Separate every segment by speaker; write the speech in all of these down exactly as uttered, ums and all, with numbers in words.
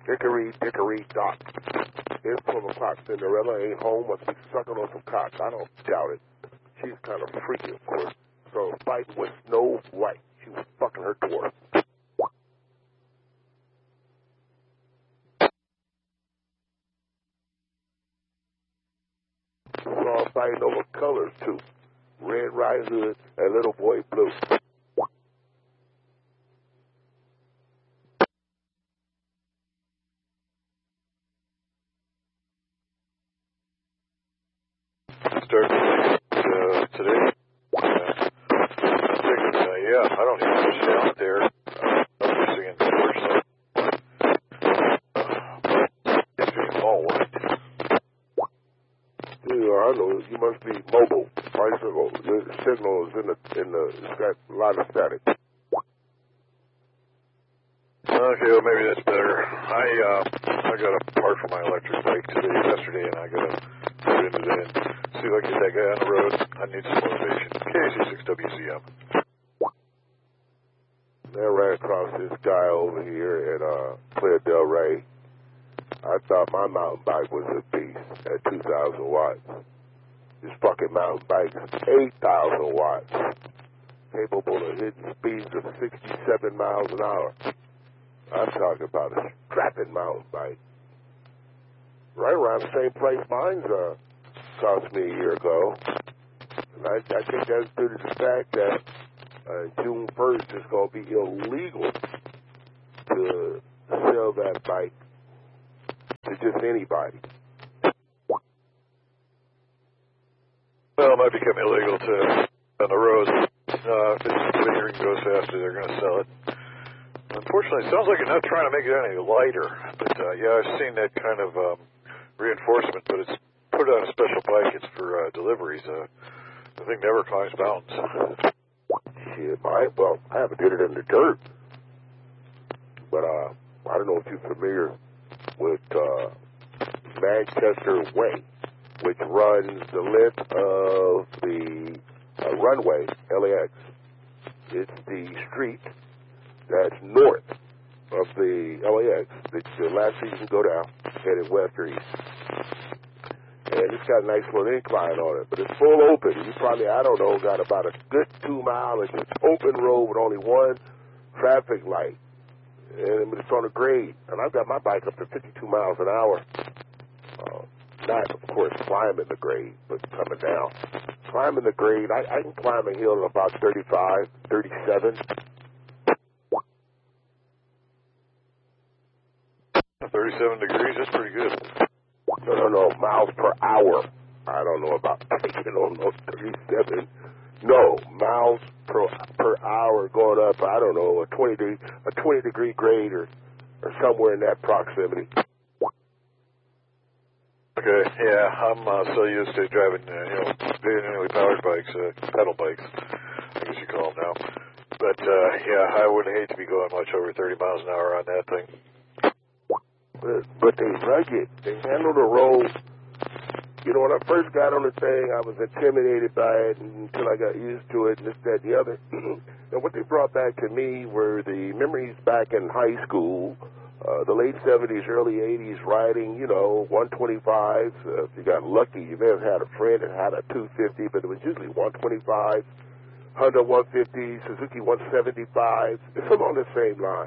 Speaker 1: Hickory dickory dock. It's twelve o'clock. Cinderella ain't home. Must be sucking on some cock. I don't doubt it. She's kind of freaky, of course. So fighting with Snow White. She was fucking her dwarf. Saw fighting over colors, too. Red Riding Hood and Little Boy Blue.
Speaker 2: Start uh, today. Uh, thinking, uh, yeah, I don't even push it out there. Uh, I'm pushing it personally. Uh, it's being all white.
Speaker 1: Yeah, I know. You must be mobile. Bicycle. The signal is in the, in the, it's got a lot of static.
Speaker 2: Okay, well, maybe that's better. I, uh, I got a part for my electric bike today, yesterday, and I got to put it into the end. See if I can get that guy on the road. I need some motivation. K C six W C M.
Speaker 1: I ran across this guy over here in uh, Playa del Rey. I thought my mountain bike was a beast at two thousand watts. This fucking mountain bike is eight thousand watts, capable of hitting speeds of sixty-seven miles an hour. I'm talking about a strapping mountain bike. Right around the same price mine's uh, cost me a year ago. And I, I think that's due to the fact that uh, June first it's going to be illegal to sell that bike to just anybody.
Speaker 2: Well, it might become illegal to on the roads. Uh, if it's bigger and goes faster, they're going to sell it. Unfortunately, it sounds like you're not trying to make it any lighter. But, uh, yeah, I've seen that kind of um, reinforcement, but it's put on a special bike. It's for uh, deliveries. Uh, the thing never climbs mountains.
Speaker 1: Shit, I, well, I haven't did it in the dirt. But uh, I don't know if you're familiar with uh, Manchester Way, which runs the length of the uh, runway, L A X. It's the street that's north of the L A X. It's the last street you can go down, headed west or east. And it's got a nice little incline on it, but it's full open. You probably, I don't know, got about a good two miles. It's open road with only one traffic light. And it's on a grade. And I've got my bike up to fifty-two miles an hour. Uh, not, of course, climbing the grade, but coming down. Climbing the grade, I, I can climb a hill at about thirty-five, thirty-seven.
Speaker 2: thirty-seven degrees, that's pretty good.
Speaker 1: No, no, no, miles per hour. I don't know about taking on those thirty-seven. No, miles per per hour going up, I don't know, a twenty degree, a twenty degree grade or, or somewhere in that proximity.
Speaker 2: Okay, yeah, I'm uh, so used to driving, uh, you know, manually powered bikes, uh, pedal bikes, I guess you call them now. But, uh, yeah, I would hate to be going much over thirty miles an hour on that thing.
Speaker 1: But, but they rugged. They handle the road. You know, when I first got on the thing, I was intimidated by it until I got used to it and this, that, and the other. And what they brought back to me were the memories back in high school, uh, the late seventies, early eighties, riding, you know, one twenty-fives. Uh, if you got lucky, you may have had a friend that had a two fifty, but it was usually one twenty-five, Honda one fifty, Suzuki one seventy-five. It's along the same line.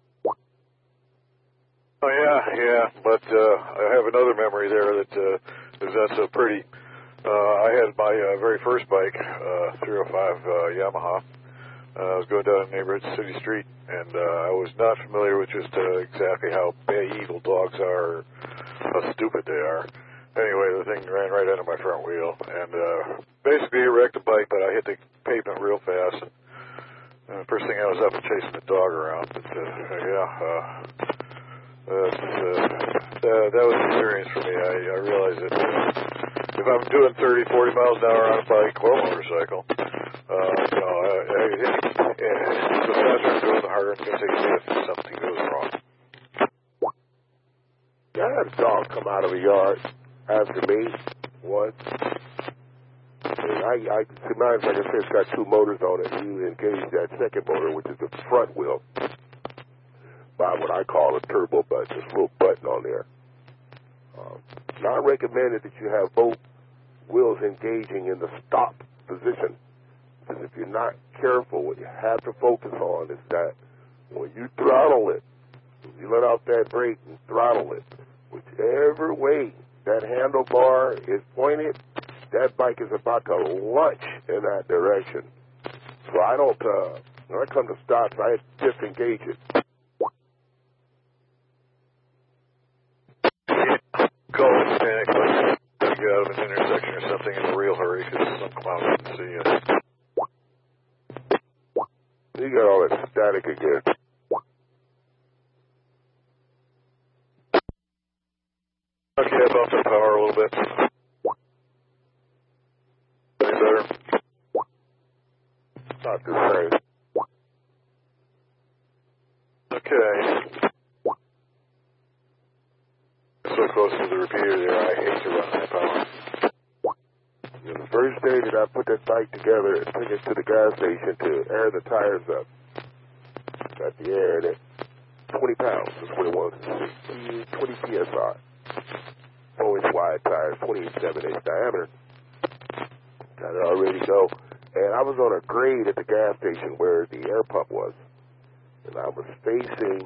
Speaker 2: Oh, yeah, yeah, but uh, I have another memory there that uh, is not so pretty. Uh, I had my uh, very first bike, uh, three oh five uh, Yamaha. Uh, I was going down a neighborhood city street, and uh, I was not familiar with just uh, exactly how bad evil dogs are, or how stupid they are. Anyway, the thing ran right under my front wheel, and uh, basically it wrecked the bike, but I hit the pavement real fast, and uh, first thing I was up and chasing the dog around. But, uh, yeah, uh, Uh, uh, uh, that was an experience for me. I, I realized that uh, if I'm doing thirty, forty miles an hour on a bike or motorcycle, uh, you know, I, I, it, it, the faster I'm going, the harder it's going to take to hit if something goes wrong.
Speaker 1: Yeah, I had a dog come out of a yard after me once. And I, I, see, mine, like I said, it's got two motors on it. You engage that second motor, which is the front wheel. buy what I call a turbo button, this little button on there. Um, not recommended that you have both wheels engaging in the stop position. Because if you're not careful, what you have to focus on is that when you throttle it, you let out that brake and throttle it, whichever way that handlebar is pointed, that bike is about to lunge in that direction. So I don't, uh, when I come to stops, I disengage it.
Speaker 2: Call it panic, like you get out of an intersection or something in a real hurry because some clown can see you.
Speaker 1: You got all that static again.
Speaker 2: Okay, I bumped up power a little bit. Any better?
Speaker 1: Not the same.
Speaker 2: Okay. So close to the repeater there, I hate to run that power.
Speaker 1: And the first day that I put that bike together and took it to the gas station to air the tires up, got the air in it, twenty pounds is what it was, twenty P S I. four inch wide tires, twenty-seven inch diameter. Got it all ready to go. And I was on a grade at the gas station where the air pump was. And I was facing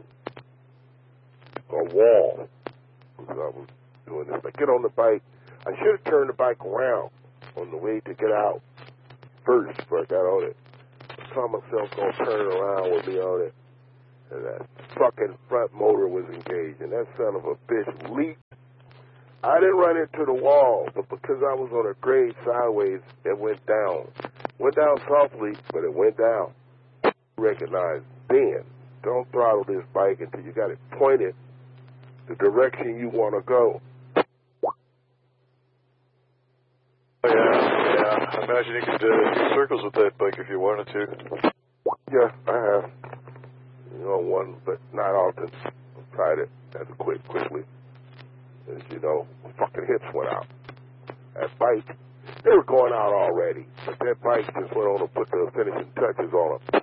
Speaker 1: a wall. I was doing this. I get on the bike. I should have turned the bike around on the way to get out first before I got on it. I saw myself going to turn around with me on it. And that fucking front motor was engaged. And that son of a bitch leaped. I didn't run into the wall, but because I was on a grade sideways, it went down. Went down softly, but it went down. Recognize then, don't throttle this bike until you got it pointed the direction you want to go.
Speaker 2: Oh, yeah, yeah. I imagine you could uh, do circles with that bike if you wanted to.
Speaker 1: Yeah, I have. You know, one, but not often. I've tried it. Had to quit quickly. As you know, fucking hips went out. That bike, they were going out already, but that bike just went on to put the finishing touches on them.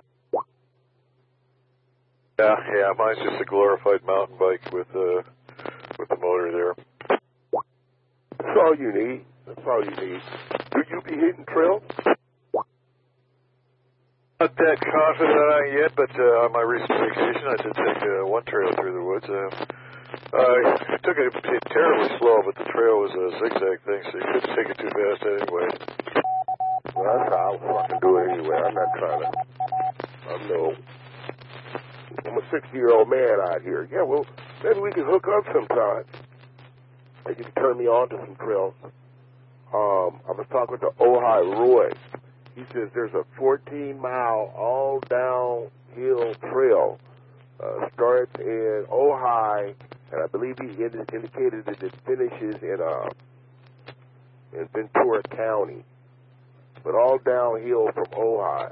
Speaker 2: Yeah, yeah, mine's just a glorified mountain bike with uh, with the motor there.
Speaker 1: That's all you need. That's all you need. Do you be hitting trails?
Speaker 2: Not that confident on it yet, but uh, on my recent vacation, I did take uh, one trail through the woods. Uh, I took it terribly slow, but the trail was a zigzag thing, so you couldn't take it too fast anyway.
Speaker 1: Well, that's how I'll fucking do it anyway. I'm not trying to. I'm no. I'm a sixty-year-old man out here. Yeah, well, maybe we can hook up sometime. And you can turn me on to some trails. Um, I was talking to Ojai Roy. He says there's a fourteen mile all downhill trail. Uh, starts in Ojai, and I believe he indi- indicated that it finishes in uh, in Ventura County, but all downhill from Ojai.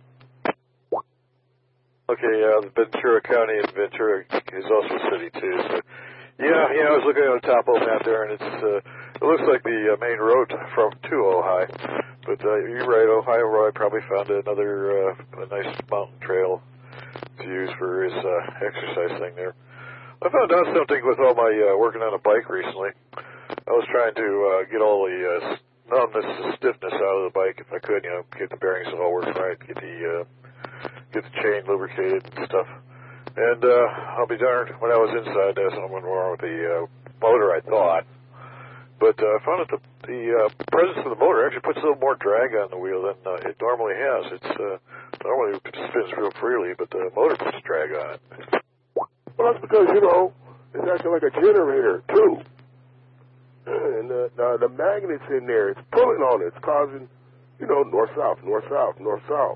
Speaker 2: Okay, yeah, uh, Ventura County and Ventura is also a city too. So, yeah, yeah, I was looking at a topo map there, and it's uh, it looks like the uh, main road from to Ojai. But uh, you're right, Ohio Roy probably found another uh, a nice mountain trail to use for his uh, exercise thing there. I found out something with all my uh, working on a bike recently. I was trying to uh, get all the uh, numbness and stiffness out of the bike if I could, you know, get the bearings all working right, get the uh, get the chain lubricated and stuff. And uh, I'll be darned, when I was inside, there was something wrong with the uh, motor, I thought. But uh, I found that the, the uh, presence of the motor actually puts a little more drag on the wheel than uh, it normally has. It's uh, normally it spins real freely, but the motor puts drag on it.
Speaker 1: Well, that's because, you know, it's acting like a generator, too. And the, the, the magnets in there, it's pulling on it. It's causing, you know, north-south, north-south, north-south.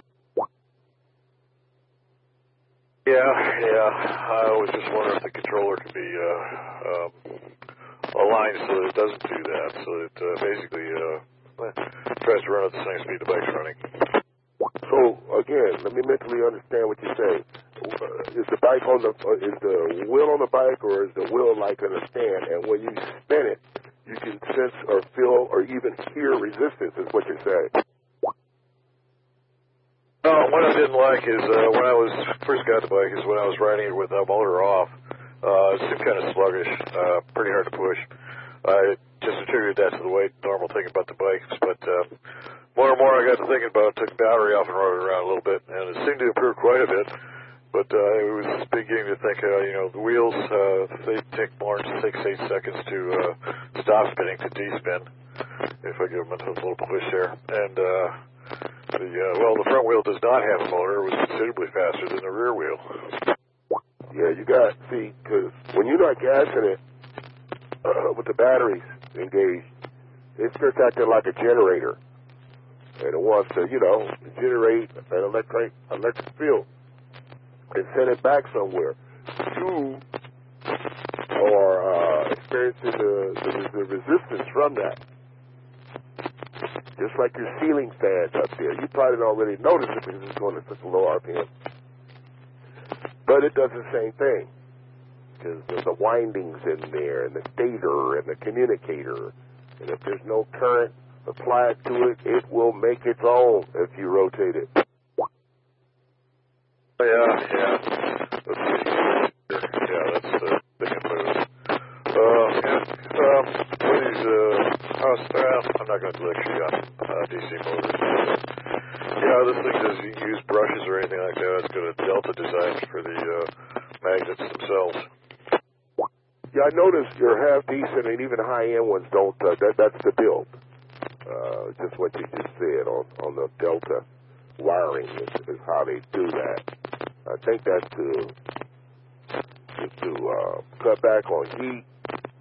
Speaker 2: Yeah, yeah. I always just wonder if the controller can be uh, um, aligned so that it doesn't do that, so that uh, basically uh, tries to run at the same speed the bike's running.
Speaker 1: So, again, let me mentally understand what you say. Uh, is the bike on the, uh, is the wheel on the bike, or is the wheel like in a stand? And when you spin it, you can sense or feel or even hear resistance, is what you're saying.
Speaker 2: Oh, what I didn't like is uh, when I was first got the bike is when I was riding it with the motor off. Uh, it seemed kind of sluggish, uh, pretty hard to push. I just attributed that to the way normal thing about the bikes, but uh, more and more I got to thinking about it, took the battery off and rode it around a little bit, and it seemed to improve quite a bit. But uh, it was beginning to think, uh, you know, the wheels, uh, they take more than six, eight seconds to uh, stop spinning to de-spin, if I give them a little push there. And, uh, the, uh, well, the front wheel does not have a motor. It was considerably faster than the rear wheel.
Speaker 1: Yeah, you got, see, because when you're not gassing it uh, with the batteries engaged, it starts acting like a generator. And it wants to, you know, generate an electric, electric field and send it back somewhere. You are uh, experiencing the, the, the resistance from that. Just like your ceiling fans up there. You probably don't already notice it because it's going at such a low R P M. But it does the same thing. Because there's the windings in there, and the stator, and the communicator. And if there's no current applied to it, it will make its own if you rotate it.
Speaker 2: Yeah, yeah. Let's see. Yeah, that's the big move. Uh, yeah. Um, what is, uh, house, well, I'm not going to lecture you on uh, D C motors. Yeah, this thing says you can use brushes or anything like that. It's got a Delta design for the uh, magnets themselves.
Speaker 1: Yeah, I noticed your half decent and even high end ones don't. Uh, that that's the build. Uh, just what you just said on on the Delta wiring is, is how they do that. I think that's to to, to uh, cut back on heat